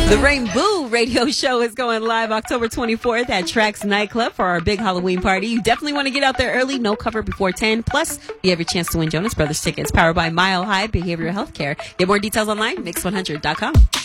The Rainbow Radio Show is going live October 24th at Trax Nightclub for our big Halloween party. You definitely want to get out there early. No cover before 10. Plus, you have your chance to win Jonas Brothers tickets powered by Mile High Behavioral Healthcare. Get more details online, mix100.com.